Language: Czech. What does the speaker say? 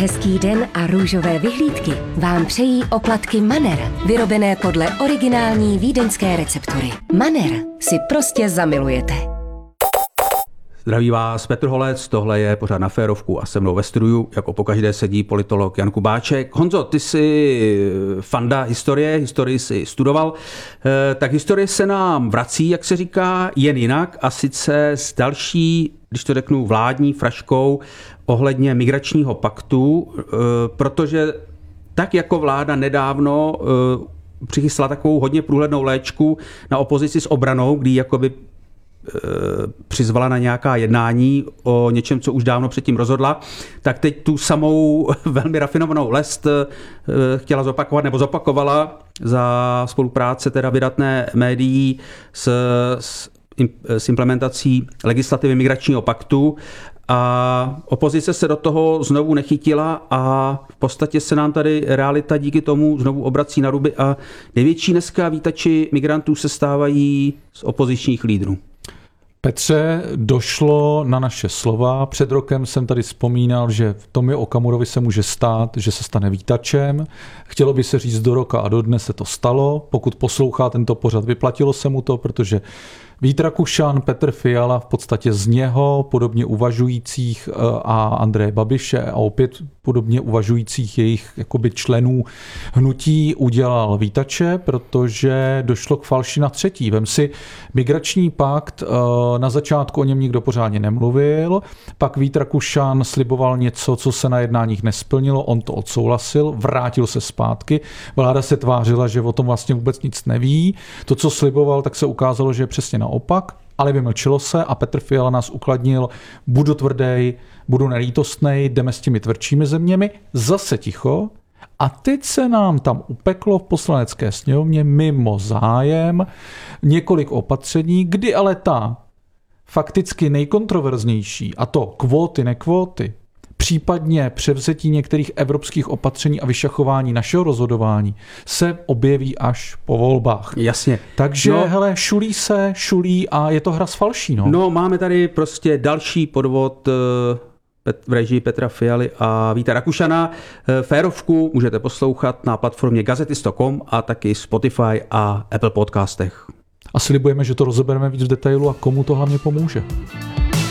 hezký den a růžové vyhlídky vám přejí oplatky Manner, vyrobené podle originální vídeňské receptury. Manner si prostě zamilujete. Zdraví vás Petr Holec, tohle je pořád Na férovku a se mnou ve studiu, jako pokaždé sedí politolog Jan Kubáček. Honzo, ty jsi fanda historii jsi studoval, tak historie se nám vrací, jak se říká, jen jinak a sice s další, když to řeknu, vládní fraškou ohledně migračního paktu, protože tak jako vláda nedávno přichystala takovou hodně průhlednou léčku na opozici s obranou, kdy jakoby přizvala na nějaká jednání o něčem, co už dávno předtím rozhodla, tak teď tu samou velmi rafinovanou lest chtěla zopakovat nebo zopakovala za spolupráce teda vydatné médií s implementací legislativy migračního paktu a opozice se do toho znovu nechytila a v podstatě se nám tady realita díky tomu znovu obrací na ruby a největší dneska vítači migrantů se stávají z opozičních lídrů. Petře, došlo na naše slova. Před rokem jsem tady vzpomínal, že Tomio Okamurovi se může stát, že se stane vítačem. Chtělo by se říct do roka a do dne se to stalo. Pokud poslouchá tento pořad, vyplatilo se mu to, protože Vít Rakušan, Petr Fiala v podstatě z něho, podobně uvažujících a Andreje Babiše a opět podobně uvažujících jejich jakoby členů hnutí udělal vítače, protože došlo k falši na třetí. Vem si migrační pakt, na začátku o něm nikdo pořádně nemluvil, pak Vít Rakušan sliboval něco, co se na jednáních nesplnilo, on to odsouhlasil, vrátil se zpátky, vláda se tvářila, že o tom vlastně vůbec nic neví, to, co sliboval, tak se ukázalo, že je přesně naopak, ale vymlčelo se a Petr Fiala nás ukladnil, budu tvrdý, budu nelítostnej, jdeme s těmi tvrdšími zeměmi, zase ticho a teď se nám tam upeklo v Poslanecké sněmovně mimo zájem několik opatření, kdy ale ta fakticky nejkontroverznější, a to kvóty, nekvóty, případně převzetí některých evropských opatření a vyšachování našeho rozhodování se objeví až po volbách. Jasně. Takže hele, šulí a je to hra s falší. No, máme tady prostě další podvod v režii Petra Fialy a Víta Rakušana. Férovku můžete poslouchat na platformě Gazetisto.com a taky Spotify a Apple podcastech. A slibujeme, že to rozebereme víc v detailu a komu to hlavně pomůže.